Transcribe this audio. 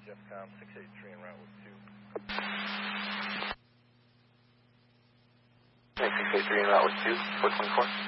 Jeffcom 683 en route with 2. Okay, 683 en route with 2, 424.